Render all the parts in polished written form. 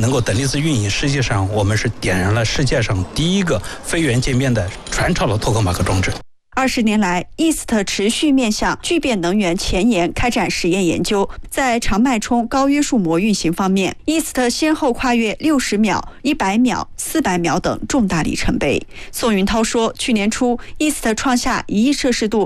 能够等离子运营，实际上我们是点燃了世界上第一个非元界面的全超的托克马克装置。 20年来 ，EAST 持续面向聚变能源前沿开展实验研究。在长脉冲高约束膜运行方面 ，EAST 先后跨越60秒、100秒、400秒等重大里程碑。宋云涛说，去年初 ，EAST 创下1亿摄氏度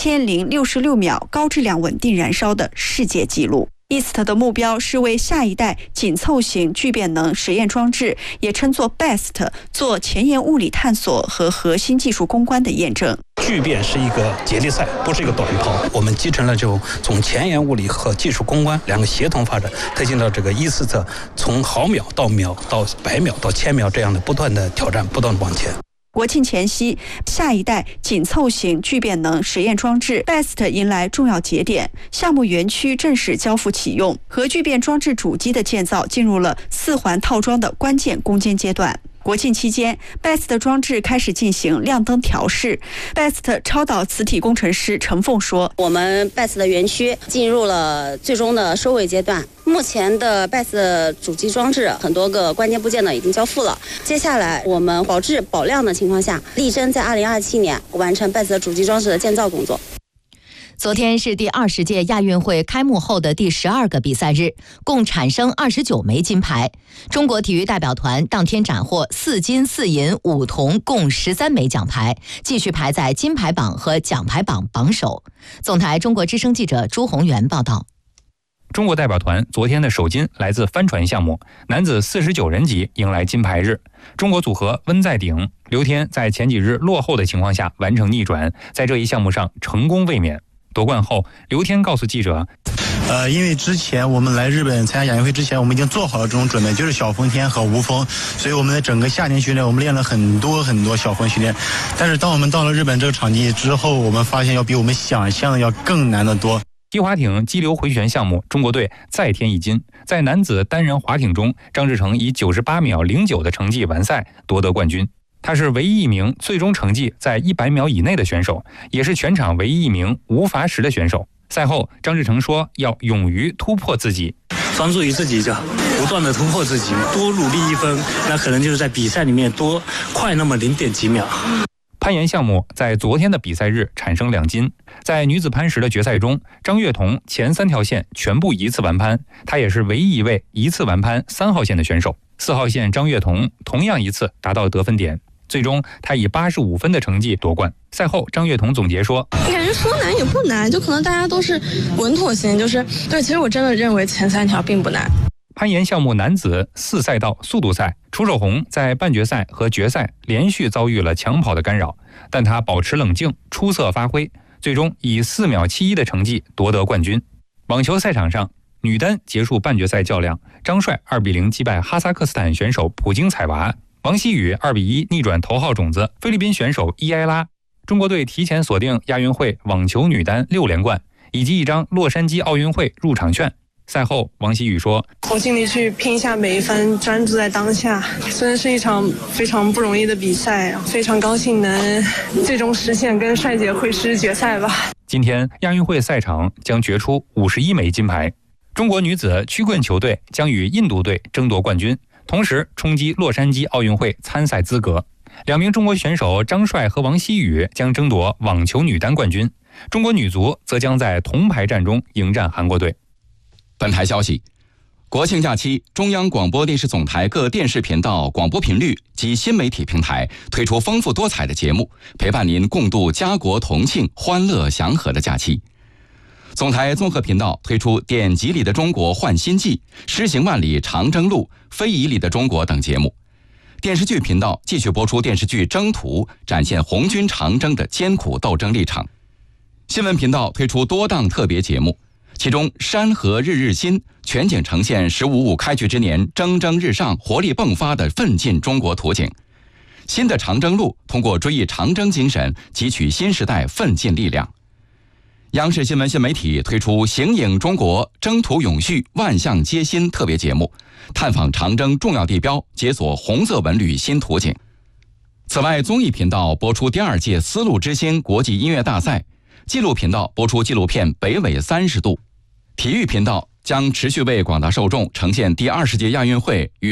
1066秒高质量稳定燃烧的世界纪录。EAST 的目标是为下一代紧凑型聚变能实验装置，也称作 BEST， 做前沿物理探索和核心技术攻关的验证。 聚变是一个接力赛，不是一个短跑。我们集成了就从前沿物理和技术攻关两个协同发展，推进到这个EAST从毫秒到秒到100秒到1000秒这样的不断的挑战，不断的往前。 国庆前夕，下一代紧凑型聚变能实验装置 BEST 迎来重要节点，项目园区正式交付启用，核聚变装置主机的建造进入了4环套装的关键攻坚阶段。国庆期间 ，BEST 装置开始进行亮灯调试。BEST 超导磁体工程师陈凤说：“ 我们 BEST 的园区进入了最终的收尾阶段。目前的 BEST 主机装置很多个关键部件呢已经交付了。接下来我们保质保量的情况下，力争在2027年完成 BEST 主机装置的建造工作。” 昨天是第20届亚运会开幕后的第12个比赛日，共产生29枚金牌。中国体育代表团当天斩获4金4银5铜共13枚奖牌，继续排在金牌榜和奖牌榜榜首。总台中国之声记者朱宏元报道。 中国代表团昨天的首金来自帆船项目，男子49人级迎来金牌日。中国组合温在鼎、刘天在前几日落后的情况下完成逆转，在这一项目上成功卫冕。夺冠后，刘天告诉记者， 因为之前我们来日本参加亚运会之前，我们已经做好了这种准备，就是小风天和无风，所以我们的整个夏天训练，我们练了很多小风训练。但是当我们到了日本这个场地之后，我们发现要比我们想象的要更难得多。 击划艇激流回旋项目，中国队再添一金。在男子单人划艇中，张志成以98秒09的成绩完赛，夺得冠军。他是唯一一名最终成绩在100秒以内的选手，也是全场唯一一名无罚时的选手。赛后，张志成说要勇于突破自己， 专注于自己，就不断的突破自己，多努力1分，那可能就是在比赛里面多快那么0.几秒。 攀岩项目在昨天的比赛日产生2金。在女子攀石的决赛中，张悦彤前3条线全部一次完攀，她也是唯一一位一次完攀3号线的选手。4号线张悦彤同样一次达到得分点，最终她以85分的成绩夺冠。赛后，张悦彤总结说：“ 感觉说难也不难，就可能大家都是稳妥型，就是对。其实我真的认为前3条并不难。” 攀岩项目男子4赛道速度赛，楚守宏在半决赛和决赛连续遭遇了抢跑的干扰，但他保持冷静，出色发挥，最终以4秒71的成绩夺得冠军。网球赛场上，女单结束半决赛较量，张帅2比0击败哈萨克斯坦选手普京采娃，王希雨2比1逆转头号种子菲律宾选手伊埃拉。中国队提前锁定亚运会网球女单6连冠，以及一张洛杉矶奥运会入场券。赛后，王希雨说：“ 我尽力去拼一下每一分，专注在当下。真的是一场非常不容易的比赛，非常高兴能最终实现跟帅姐会师决赛吧。” 今天亚运会赛场将决出51枚金牌，中国女子曲棍球队将与印度队争夺冠军，同时冲击洛杉矶奥运会参赛资格。2名中国选手张帅和王希雨将争夺网球女单冠军，中国女足则将在铜牌战中迎战韩国队。 本台消息，国庆假期，中央广播电视总台各电视频道、广播频率及新媒体平台推出丰富多彩的节目，陪伴您共度家国同庆、欢乐祥和的假期。总台综合频道推出《典籍里的中国焕新纪》、《诗行万里长征路》、《非遗里的中国》等节目。电视剧频道继续播出电视剧《征途》，展现红军长征的艰苦斗争历程。新闻频道推出多档特别节目，其中《山河日日新》全景呈现“15·5”开局之年蒸蒸日上、活力迸发的奋进中国图景。新的长征路通过追忆长征精神，汲取新时代奋进力量。央视新闻新媒体推出《形影中国，征途永续，万象皆新》特别节目，探访长征重要地标，解锁红色文旅新图景。此外，综艺频道播出第2届丝路之星国际音乐大赛，纪录频道播出纪录片《北纬30度》，体育频道将持续为广大受众呈现第20届亚运会与